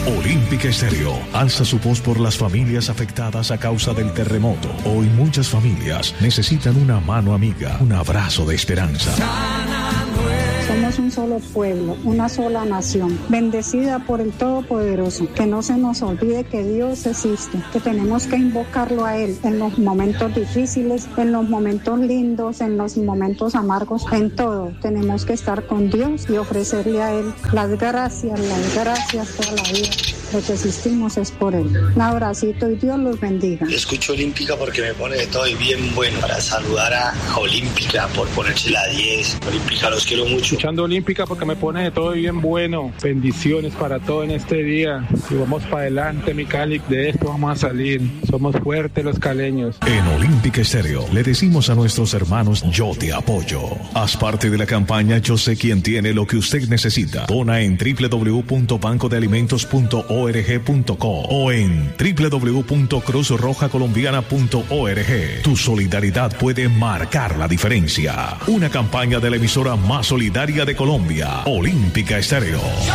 Olímpica Estéreo alza su voz por las familias afectadas a causa del terremoto. Hoy muchas familias necesitan una mano amiga, un abrazo de esperanza. Somos un solo pueblo, una sola nación, bendecida por el Todopoderoso. Que no se nos olvide que Dios existe, que tenemos que invocarlo a Él en los momentos difíciles, en los momentos lindos, en los momentos amargos, en todo. Tenemos que estar con Dios y ofrecerle a Él las gracias toda la vida. Lo que existimos es por Él. Un abracito y Dios los bendiga. Escucho Olímpica porque me pone de todo y bien bueno. Para saludar a Olímpica por ponerse la 10. Olímpica, los quiero mucho. Escuchando Olímpica porque me pone de todo y bien bueno. Bendiciones para todo en este día. Y vamos para adelante, mi Cali. De esto vamos a salir. Somos fuertes los caleños. En Olímpica Estéreo le decimos a nuestros hermanos: yo te apoyo. Haz parte de la campaña Yo sé quién tiene lo que usted necesita. Dona en www.bancodealimentos.org.co o en www.cruzrojacolombiana.org. Tu solidaridad puede marcar la diferencia. Una campaña de la emisora más solidaria de Colombia, Olímpica Estéreo.